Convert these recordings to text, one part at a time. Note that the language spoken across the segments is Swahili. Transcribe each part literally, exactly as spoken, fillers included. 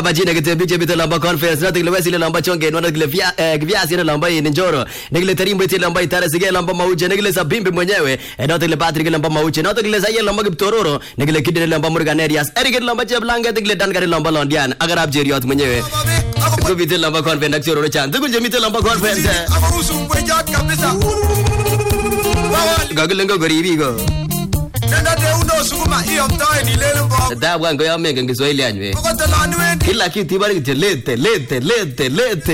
Bajina kete biche bito lamba conference nati kile wesi lamba chonge nwana kile via via sina lamba ni njoro nikile tarimbo ite lamba itara sige lamba mauche nikile sabimbi mwenyewe nati kile Patrick lamba mauche nati kile saye lamba kiptororo nikile kidene lamba Morganerias erike lamba cheblanga nikile dankare lamba Londian agar ab jeriot mwenyewe ko bito lamba conference njoro chan tukul jemite lamba conference gagule ngo goribi go nenda de uno sukuma hiyo mtae ni lele mbo da bwango ya menga Kiswahili anywe kila kitu ibari lete lete lete lete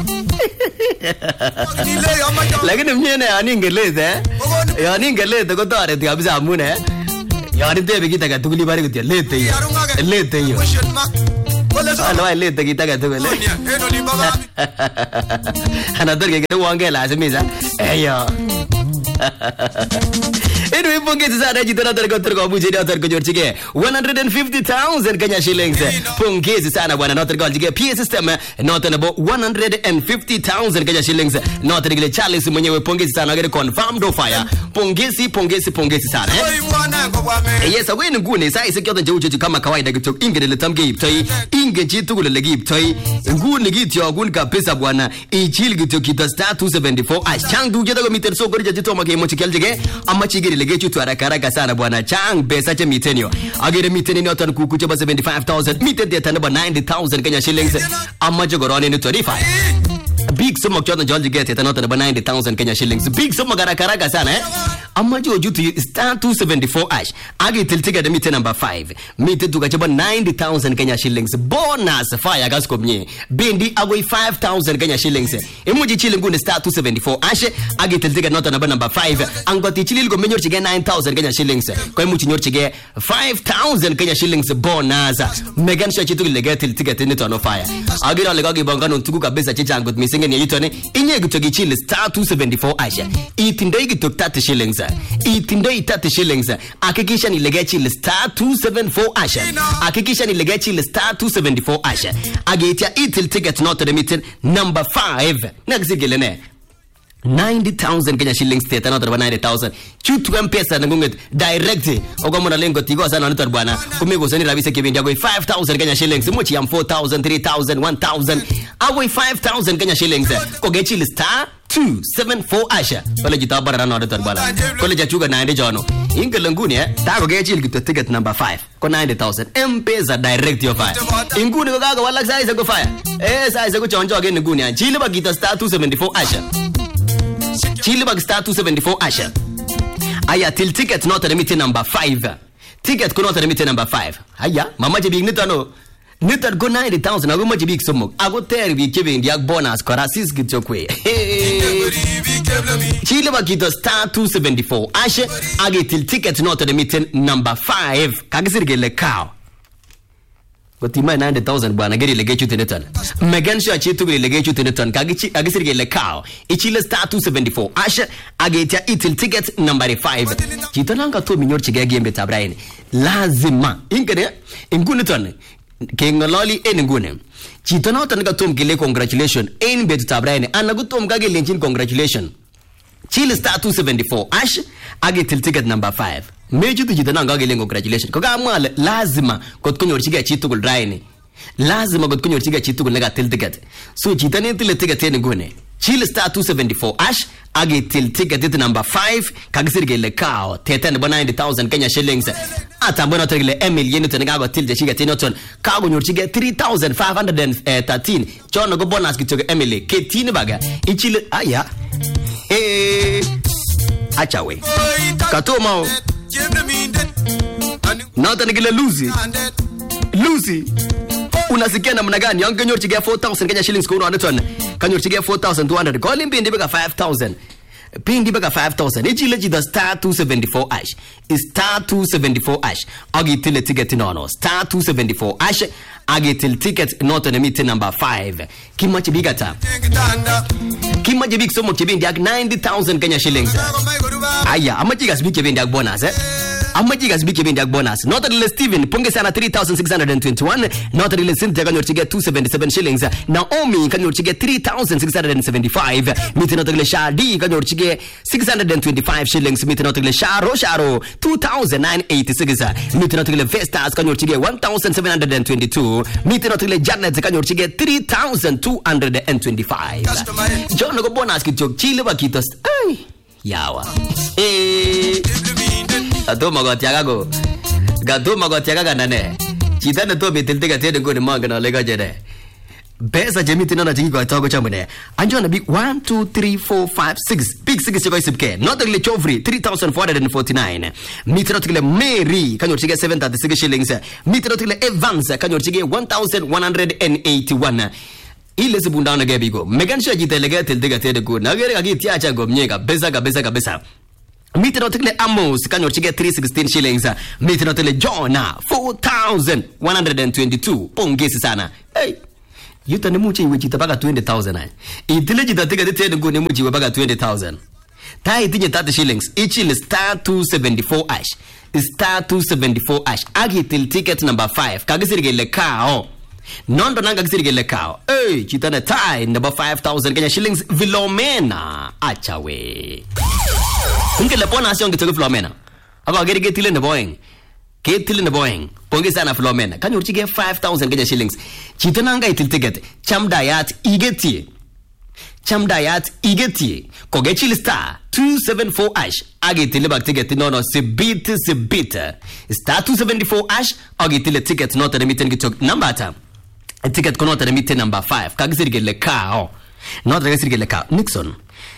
lakini mnyene aningelete eh aningelete ko tare kabisa amune yani tebe kitaka tukuli bari kutia lete lete hiyo Ano lete kitaka tukule anadorge ke wangela asimiza eyo Anyway, pongezi sana jitana tariko tariko bujeni tariko jorchige one hundred fifty thousand Kenya shillings. Pongezi sana bwana not tariko jige P A system not about one hundred fifty thousand Kenya shillings. Not tariko Charles mwenyewe pongezi sana get confirmed of fire. Pongezi pongezi pongezi sana eh. Yes, awe ngune sai sekyo nje uchechi kama kawaida kitu ingene tamge iptoi inge jitu kule iptoi ngune gityo gun kabisa bwana ichil gityo kita star two seventy-four achangu jeta ko miter so gorija jito make mochi keljige amachigiri lege chutu haraka haraka sana bwana chang pesa cha mitenio agere miteni ni otan kuku chaba seventy-five thousand miteni ya tanaba ninety thousand Kenya shillings amaje gorone ni twenty-five big sum of John get it another ninety thousand Kenya shillings big sum haraka haraka sana eh amaje ojutu star two seventy-four ash age tiltiga de mite number five mite tukachaba ninety thousand Kenya shillings bonus fire gas komnye bendi agoi five thousand Kenya shillings emoji chile ngune star two seventy-four ash age tiltiga not number number five angoti chile go menyor chige nine thousand Kenya shillings ko emuchi nyor chige five thousand Kenya shillings bonus megan shachi tukile tiltiga tenito no fire age ra lega gibanga tuku kabisa chichango misenge ni yitone inye gitogi chile star two seventy-four ash itindoi gitok thirty shillings itindoi thirty shillings hakikisha ni lege chile star two seventy-four ash hakikisha ni lege chile star two seventy-four ash agetia itil ticket not remitted number five nakisigilene ninety thousand Kenya shillings teta not ninety thousand chutu mpesa ngunget direct ogomo na lengo tigo sana nito bwana kumego sani rabisa kibindi ago five thousand Kenya shillings mochi ya four thousand three thousand one thousand ago five thousand Kenya shillings ko ge chile star two seventy-four asha wala jitabara na nito bwana ko le jachuga ninety jono ingelanguni eh ta ko ge chile gito ticket number five ko ninety thousand mpesa direct yo fire inguni ko gaga wala size go fire eh size ko chonjo again nguni chile ba gito star two seventy-four asha Chile bag star two seventy-four asha. Aya till ticket not remit number five. Ticket ko not remit number five. Aya mama je big nitano. Nitar go ninety thousand ago maji big somok. Ago ter bi kebe ndiak bonus ko rasis gitokwe. Chile bag gito star two seventy-four asha. Age till ticket not remit number five. Kagisirgele cow. Gotima ninety thousand bwana geri lege chutu neton megan sha chitu geri lege chutu neton kagichi agisirge le kao ichile star two seventy-four asha agetia itil ticket number five chitonanga to minyor chige gembe tabraine lazima ingene ingune ton kengololi eningune chitona otanga tom gele congratulation en betu tabraine anagutom kage lenchin congratulation chile star two seventy-four ash agetil ticket number five meju tu jitana ngage lengo congratulations ko gamwa lazima kot kunyor chiga chitu gul raine lazima kot kunyor chiga chitu gul lega til ticket so jitane til ticket ne gone chile star two seventy-four ash age til ticket number five kagisirge le kao teten ninety thousand Kenya shillings ata bona tegele emil yenu tenaga go til de chiga tenoton ka go nyor chiga three thousand five hundred thirteen chono go bonus kitoge emil ketini baga ichile aya eh achawe katoma Nata nikile Lucy Lucy unasikia namna gani yangenyor chige four thousand Kenya shillings ko unaona ton kanyor chige four thousand two hundred ko limbi ndibeka five thousand pindi beka five thousand ejile jida star two seventy-four ash star two seventy-four ash agitil ticket nono star two seventy-four ash agitil ticket not on meet number five kimachi bigata kimachi big somo kibindi ak ninety thousand Kenya shillings aya amachiga speak kibindi ak bonus eh amaji gas biki bindi ak bonus not ile Steven ponge sana three thousand six hundred twenty-one not ile Cynthia kanyorchige two hundred seventy-seven shillings Naomi kanyorchige three thousand six hundred seventy-five miti not ile Shadi kanyorchige six hundred twenty-five shillings miti not ile Sharo Sharo two thousand nine hundred eighty-six miti not ile Vestas kanyorchige one thousand seven hundred twenty-two miti not ile Janet kanyorchige three thousand two hundred twenty-five John go bonus kitok chile bakitos ay yawa eh Ato magotiaga go. Gato magotiaga ganane. Chita na to bitilti ka tede ngoni manga na lega jede. Besa jemiti na jingi ko togo chamune. Anjo na big one two three four five six. Big six ko isipke. Not the Chovri three thousand four hundred forty-nine. Mitro tile Mary kanyo chige seven hundred thirty-six shillings. Mitro tile Evans kanyo chige one thousand one hundred eighty-one. Ile sibunda na gebigo. Megan sha jitelega tilti ka tede go. Na gere ka gitia cha go mnyega. Besa ka besa ka besa. Meeting otile Amos kanyorchige three hundred sixteen shillings. Meeting otile Jonah four thousand one hundred twenty-two. Pongezi sana. Hey. Yuta ni muchi iwe chita baga twenty thousand. Itile jita tika tete ngo ni muchi iwe baga twenty thousand. Tai itinye thirty shillings. Ichile star two seventy-four ash. Star two seventy-four ash. Agi til ticket number five. Kagisirige le kao. Nondo nanga gisirige le kao. Hey. Chita na tai number five thousand Kenya shillings. Vilomena. Achawe. Unge le pona asyon gitego Flomena. Aba gere getile ne boying. Getile ne boying. Ponge sana Flomena. Kan urchige five thousand Kenya shillings. Chitananga itil ticket. Chamdayat igeti. Chamdayat igeti. Koge chili star two seventy-four ash. Agitile bak ticket no no sibit sibit. Star two seventy-four ash. Agitile ticket not the meeting gitok number ta. Ticket kono the meeting number five. Kagisirige le kao. Not the gisirige le kao. Nixon.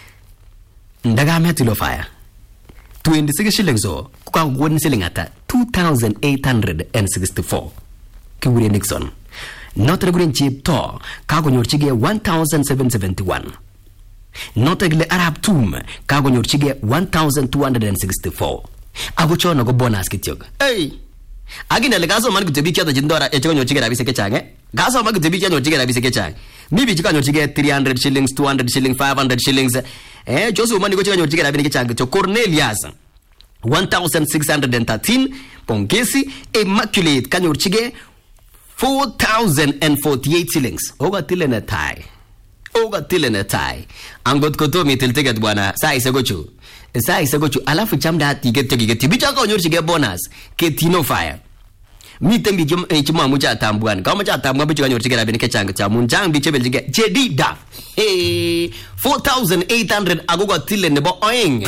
Ndaga metilo fire. twenty-six shillings o kwa one shilling ata two thousand eight hundred sixty-four Kiwuri Nixon not regular chip to kago nyorchige one thousand seven hundred seventy-one not regular Arab Tum kago nyorchige one thousand two hundred sixty-four agocho no go bonus kityoga hey agina le gaso man gitebi kya jindora e chego nyorchige rabise kechange gaso man gitebi kya nyorchige rabise kechange mibi chika nyorchige three hundred shillings two hundred shillings five hundred shillings eh Josu mani go chika nyorchige rabine kechange to Cornelius one thousand six hundred thirteen Pongesi Immaculate kanyorchige four thousand forty-eight shillings oga tilene tai oga tilene tai angot koto mitil ticket bwana sai segochu sai segochu alafu chamda ticket ticket bicha ka nyorchige bonus ketino fire mitembi jom chuma mucha tambwan kama cha tambwa bicha nyorchige rabine kechanga cha munjang biche beljige jedida eh four thousand eight hundred agoga tilene bo oing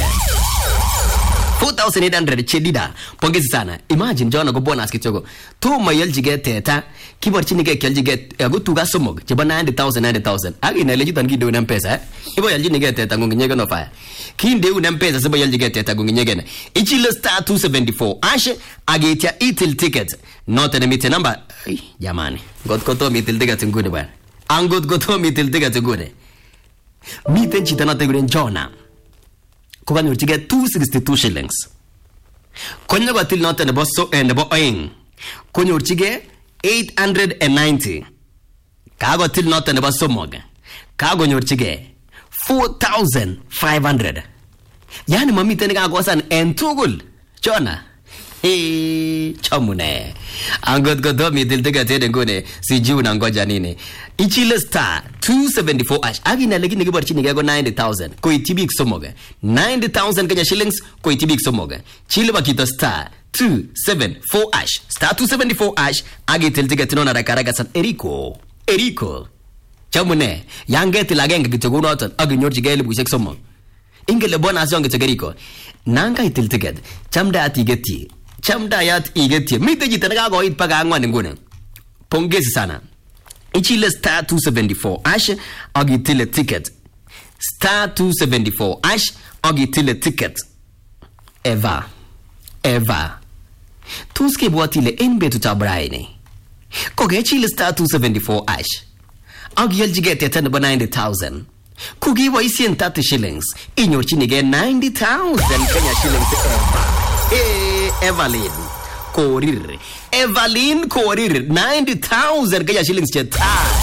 four thousand eight hundred chedida pongezi sana imagine jona go bonus kichogo to mayel jige teta kibar chini ke kel jige go tuga somog cheba ninety thousand ninety thousand agi na lejitan gido na mpesa ibo yel jini ge teta ngonginyege no fire kinde u na mpesa sebo yel jige teta ngonginyege na ichile star two seventy-four ashe agitia itil ticket not an meet number jamani god koto mitil ticket ngune bwana angot koto mitil ticket ngune miten chitana tegure jona Kogan to get two hundred sixty-two shillings. Konyo gatil not and the so and the boing. Konyo chige eight hundred ninety. Kago till not and the so mog. Kago nyorchige four thousand five hundred. Yani mami tenega gosan and tugul. Chona. Hey, chamune. Angot godo mi til tiga tede ngone si juna ngoja nini. Ichile star two seventy-four ash. Agi na legi ngibar chini gago ninety thousand. Ko itibik somoga. ninety thousand Kenya shillings ko itibik somoga. Chile bakito star two seventy-four ash. Star two seventy-four ash. Agi til tiga tinona rakaraga san Eriko. Eriko. Chamune. Yange tilagenge kitogo noton. Agi nyorji gele busek somo. Ingele bona asonge tegeriko. Nanga itil tiga. Chamda atigeti. Chamda yat igeti. Mite jitanaga go it paga angwan ngune. Pongezi sana. Ichile star two seventy-four ash agitile ticket. Star two seventy-four ash agitile ticket. Eva. Eva. Tuske buatile enbe tutabraine. Koge chile star two seventy-four ash. Agiyel jigete tanaba ninety thousand. Kugi wa isien thirty shillings. Inyor chinige ninety thousand Kenya shillings Eva. Hey, Evelyn. Korir. Evelyn Korir. ninety thousand Kenya shillings chetai.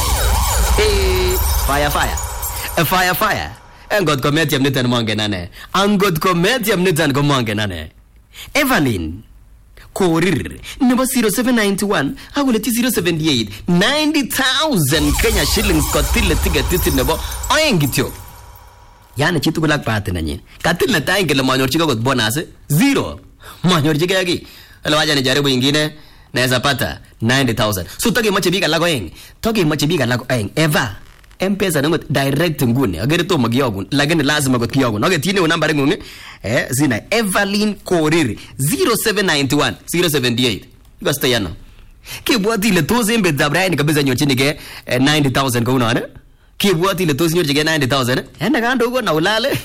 Hey, fire, fire. A fire, fire. And God commit yam nitan mange nane. And God commit yam nitan go mange nane. Evelyn. Korir nebo zero seven nine one akuleti zero seven eight ninety thousand Kenya shillings kotile ticket ticket nebo oeng kityo. Yani chitu kulak pati na nyin. Katil na tayo kila manyorchika kot bonus zero. Manyorchika ki. Ala waja ni jaribu ingine naweza pata ninety thousand. So toki mache bika lako oeng. Toki mache bika lako oeng. Eva. M-Pesa nungot direct ngune. Agere to magiyogun. Lakini lazima kot kiyogun. Oge tine unambari ngungi. Eh, zina Evelyn Korir zero seven nine one zero seven eight. Iko sto yano. Kibwati ile tozi mbe zabraya ni kabisa nyorchini ke eh, ninety thousand kwa unaone. Kibwati ile tozi nyorchini ke ninety thousand. Henda kando uko na ulale.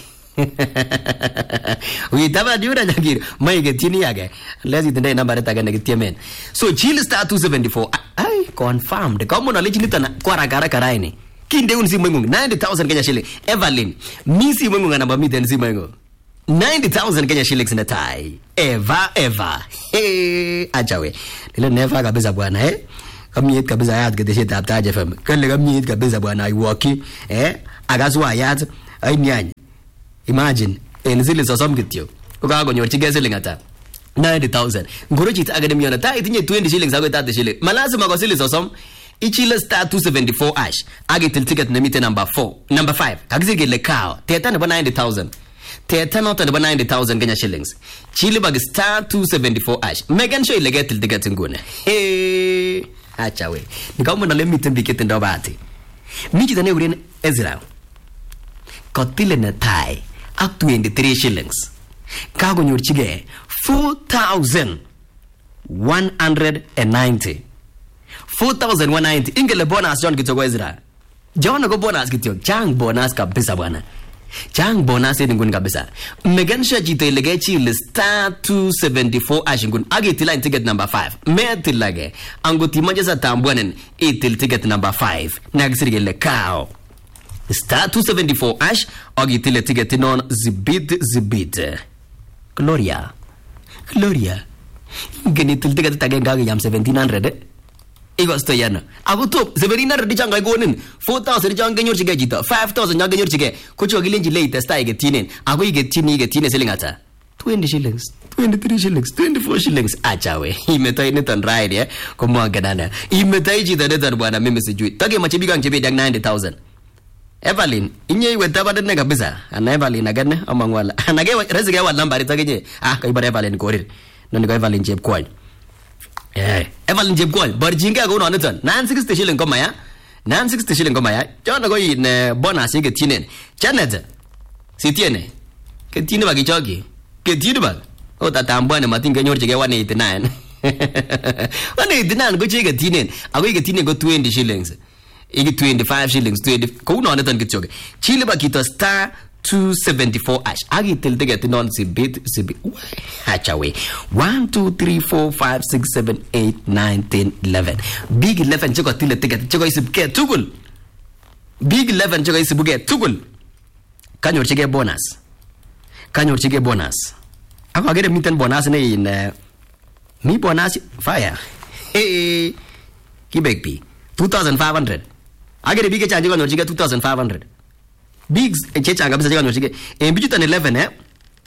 Uitaba diura jagir. Maige tini yage. Lezi tende nambari taga negitia men. So chill star two seventy four. Ay, confirmed. Kama unaleji nitana kwa rakara karaini. Kinde unsi mwengungu ninety thousand Kenya shilling. Evelyn misi mwengungu namba mite nsi mwengungu ninety thousand Kenya shillings na tai. Eva eva hey achawe lilo never kabisa bwana eh kamiet kabisa yat gedeshe tap Taj F M kale kamiet kabisa bwana iwoki eh agaswa yat ai nyanya. Imagine en zile sosom kityo ukagonyorchige siling ata ninety thousand ngorochi academy ona tai tinye twenty shillings agoi thirty shillings malazima kwa zile sosom. Ichile star two seventy four ash. Agitil ticket nemite number four. Number five. Agizigile kao. Teta nebo ninety thousand. Teta nota nebo ninety thousand Kenya shillings. Chile bag star two seventy four ash. Megan show ilegetil ticket ngune. Hey. Achawe. Nikamu na lemite mbikete ndo bati. Michi tane urien Ezra. Kotile na tai. Up twenty-three shillings. Kago nyorchige four thousand one hundred ninety. four thousand one hundred ninety ingele bonus John kitoko Ezra. John go bonus kitoko. Chang bonus kabisa bwana. Chang bonus edingun kabisa. Megan Shajito ilege chile star two seventy four ashingun. Agi tila ticket number five. Me tilage. Ango timajeza tambuanen itil ticket number five. Nagisiri ile kao. Star two seventy four ash. Agi tila ticket non zibit zibit. Gloria. Gloria. Ingeni til ticket tagangagi yam seventeen hundred eh. Iko sto yana. Ako to seventeen hundred changa gonin. four thousand changa nyorchige jito. five thousand changa nyorchige. Kucho gilenji late sta ige tinen. Ako ige tini ige tine selling ata. twenty shillings, twenty-three shillings, twenty-four shillings. Achawe. Imetai netan ride ya. Kumwa ganana. Imetai jita netan bwana mimi sijui. Taki machibiga nchebe dag ninety thousand. Evelyn, inye iwe tabadene kabisa. Ana Evelyn agane amangwala. Anage rezige wa nambari takije. Ah, kaibara Evelyn Korir. Nani ka Evelyn jeb kwany. Eh, Evelyn Jebgol, barjinga go no ton. nine sixty shilling koma ya. nine sixty shilling koma ya. Jona go in bonus yake tinen. Janet. Si tiene. Ke tiene bagi chogi. Ke tiene bag. O tatambwane matinga nyorchige one eighty-nine. one eighty-nine go chege tinen. Ago yake tinen go twenty shillings. Igi twenty-five shillings, twenty. Ko no ton kitchoge. Chile bakito star two seventy-four ash. Agi till ticket non sibit sibit. Hachawe. one, two, three, four, five, six, seven, eight, nine, ten, eleven. Big eleven choko till ticket. Choko isibke tugul. Big eleven choko isibke tugul. Kanyor chige bonus. Kanyor chige bonus. Ako agere miten bonus na in uh, mi bonus fire. Hey. Kibek pi. two thousand five hundred. Agere big change kanyor chige two thousand five hundred. Bigs checha kabisa chika nyoshike. E bijutan eleven eh.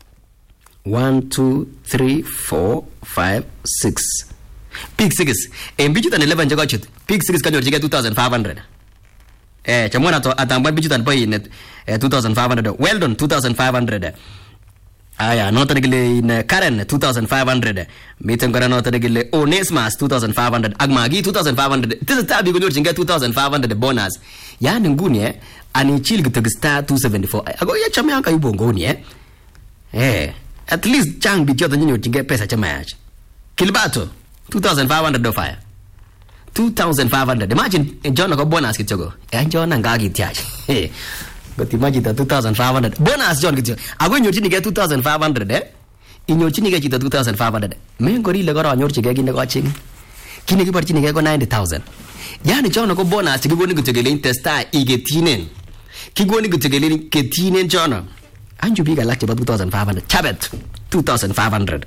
one, two, three, four, five, six. Big six. E bijutan eleven chika chut. Big six kanyo chika two thousand five hundred. Eh chamona to atambwa bijutan pa in eh, two thousand five hundred. Well done two thousand five hundred. Aya nota negile in Karen two thousand five hundred. Miten kora nota negile Onesmas two thousand five hundred. Agmagi two thousand five hundred. This is tabi kunyo chinga two thousand five hundred bonus. Yani nguni eh. Ani chill gitog star two seventy-four. Ago ya chama yanka yubongoni eh. Eh. At least chang bityo tanyo nyo chinga pesa chama yachi. Kilbato two thousand five hundred do fire. two thousand five hundred. Imagine John ko bonus kityogo. Eh John ngagi tiachi. Eh. But imagine that two thousand five hundred. Bonus John kityo. Ago nyo chini ke two thousand five hundred eh. Inyo chini ke chita two thousand five hundred. Mengo rile goro nyor chige gine ko ching. Kine ki par chini ke ko ninety thousand. Yani John ko bonus chige goni kityo gele testa igetinen. Kigoni kutegeleni ketinen John. Anju biga laki ba two thousand five hundred. Chabet two thousand five hundred.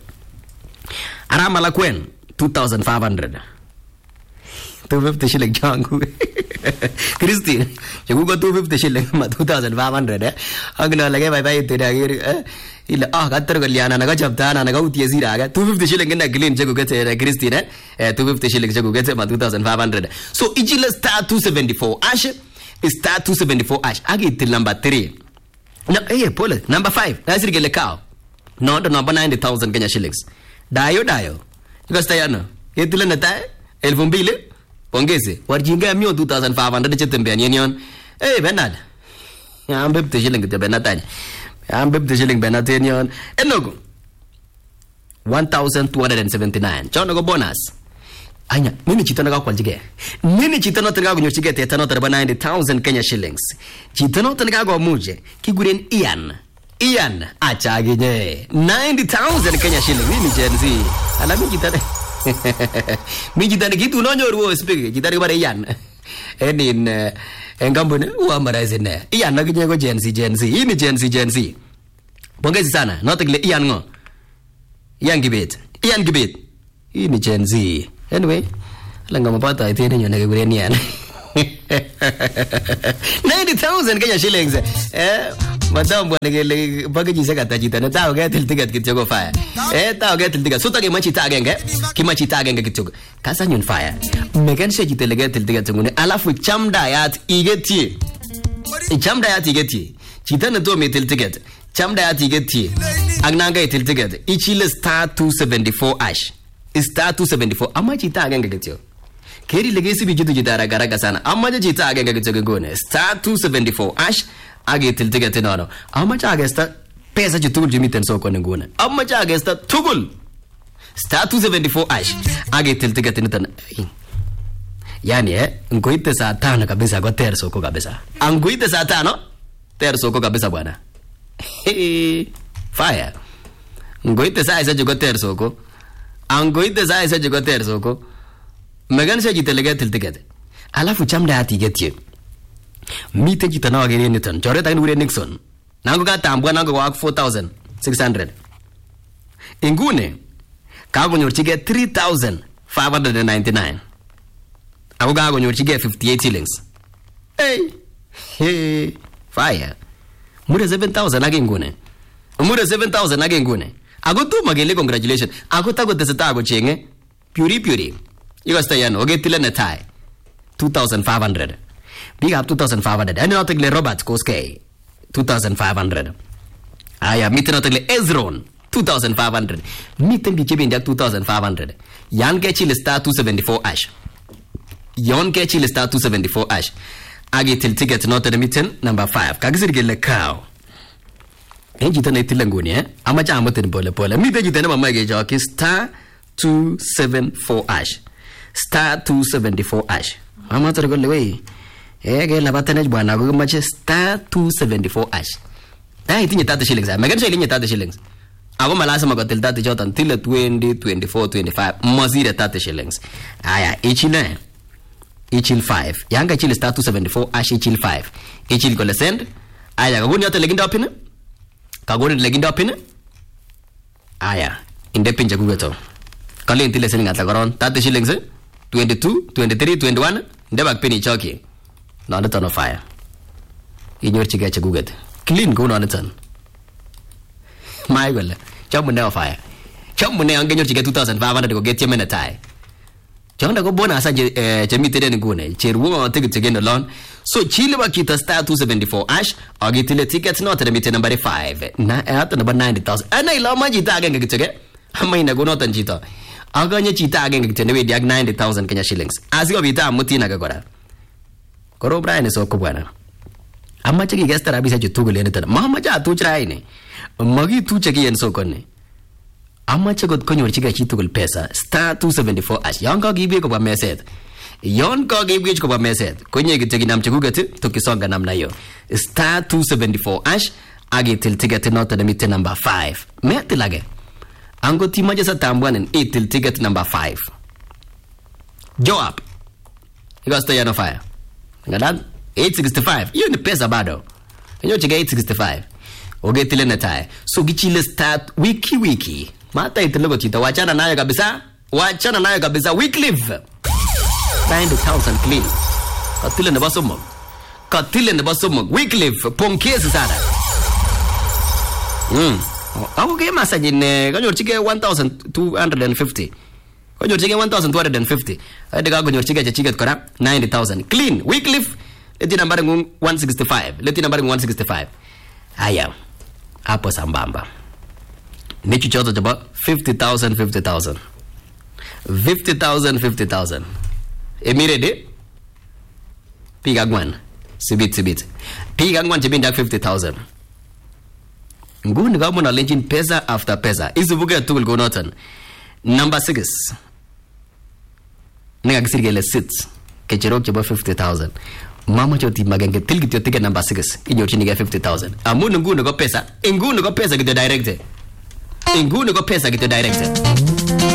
Arama la Kwen two thousand five hundred. two fifty shilling jangu. Christine, you go two fifty shilling ma two thousand five hundred eh. Agna lage bye bye te dagir eh. ile ah katar kaliana na kachaptana na kautie sira aga two fifty shilling na clean cheko gete Christine eh two fifty shilling cheko gete ma two thousand five hundred. So ichile star two seventy-four ash star two seventy-four ash agi till number three. No eh pole number five nasiri gele kao no ndo number ninety thousand Kenya shillings dayo dayo ikastayano yetile na ta elfu mbili pongeze warjinga mio two thousand five hundred chetembea nyenyon eh Bernard ambe fifty shilling te Bernard ambe fifty shilling Bernard nyenyon enogo one thousand two hundred seventy-nine chono go bonus anya nini chitana ka kwaljige nini chitana tanga go nyochige te tano tarba ninety thousand Kenya shillings chitana tanga go muje kiguren Ian Ian achaginye ninety thousand Kenya shillings nini jenzi ala mi chitana mi chitana kitu no nyoru speak chitana bare Ian enin engambone uamara zene Ian naginye go jenzi jenzi ini jenzi jenzi pongezi sana notakile Ian ngo Ian Kibet Ian Kibet ini jenzi. Anyway, langa mapata ite nyo na kiguren yan. ninety thousand Kenya shillings. Eh, madam bwana gele package saka tajita na tao get ticket kityo fire. Eh, tao get ticket. So tage machi tagenge, kimachi tagenge kityo. Kasa nyon fire. Megan she jitele get ticket ngune alafu chamda yat igeti. Chamda yat igeti. Chitana to metel ticket. Chamda yat igeti. Agnanga etel ticket. Ichile star two seventy-four ash. Star two seventy-four amma chita agenge kityo keri legesi bi jitu jitara garaga sana amma chita agenge kityo gone star two seventy-four ash age til ticket no amma cha agesta pesa jitu jimiten so ko ngone amma cha agesta tugul star two seventy-four ash age til ticket nitan yani eh ngoite saa tano kabisa kwa terso ko kabisa angoite saa tano terso ko kabisa bwana fire ngoite saa isa jugo terso ko angoite saa isa jugo terso ko megan se jitelega til ticket alafu chamda ati getie mite jitana wagere nitan chore ta ngure Nixon nango ka tambwa nango wa four thousand six hundred ingune ka go nyorchige three thousand five hundred ninety-nine ako ka go nyorchige fifty-eight shillings hey hey fire mure seven thousand age ngune mure seven thousand age ngune ako tu magele congratulations ako ta go teseta go chenge puri puri iko stayan oge tilene tai two thousand five hundred big up two thousand five hundred and not le Robert Koske two thousand five hundred aya mite not le Ezron two thousand five hundred mite bi chebinda two thousand five hundred yan ke chile star two seventy-four ash yon ke chile star two seventy-four ash age til ticket not the mitten number five kagisirge le cow enji tane tilanguni eh ama cha amatin pole pole mite jitane mama ge joki star two seventy-four ash star two seventy-four ash mama tare golle we eh ge la batane bwana go mache star two seventy-four ash dai tinye thirty shillings me gan shilling thirty shillings abo malasa magotel thirty jotan till twenty twenty-four twenty-five mazire thirty shillings aya ichile ichil five yanga chile star two seventy-four ash ichil five ichil golle send aya gabuni yote leginda opina kagoni leginda opina aya inde pinja gugeto kale intile selling at garon thirty shillings twenty-two twenty-three twenty-one ndeba penny choki no not on fire inyor chige che guget clean go on ton my well chomu ne fire chomu ne angenyor chige two thousand five hundred go get yemena tai chonda go bona sanje che mitede ngune cheruo ticket again alone so chile bakita star two seventy-four ash agitile ticket not the meter number five na at number ninety thousand ana ila majita agenge gitege amaina go not anjita aganye chita agenge gitene we diag ninety thousand Kenya shillings asigo bita mutina gagora koro Brian so ko bwana amma cheki gesta rabisa jutugo lene tan mama ja tu chraine magi tu cheki en so konne amma chego konyor chiga chitugul pesa star two seventy-four ash yanga gibe ko ba meset yon ko gibe ko ba meset konye gitegi nam chekuget to kisonga namna yo star two seventy-four ash age til ticket not the meter number five mete lage ango timaje sa tambwanen itil ticket number five joab igasta yana fire ngadan eight sixty-five hiyo ni pesa bado hiyo chiga eight sixty-five ogetile na tai so gichile start wiki wiki mata itelo chita wachana nayo kabisa wachana nayo kabisa weekly ninety thousand clean katile ne basomo katile ne basomo weekly pongezi sana mm Ako ke massage ne kanyorchige one thousand two hundred fifty. Kanyorchige one thousand two hundred fifty. Ade ka kanyorchige chechiget kora ninety thousand. Clean. Wycliffe leti nambari ngung one sixty-five. Leti nambari ngung one sixty-five. Haya. Hapo sambamba. Nichi choto chaba fifty thousand fifty thousand. fifty thousand fifty thousand. Emirede piga gwan. Sibit sibit. Piga gwan chibinda fifty thousand. Nguni kama na legend pesa after pesa. Izubuge tukul gonotan. Number six. Nega kisirgele sits. Kechirok chaba fifty thousand. Mama choti magenge tilgi tyo ticket number six. Inyo chiniga fifty thousand. Amu nguni ko pesa. Nguni ko pesa kito direct. Nguni ko pesa kito direct.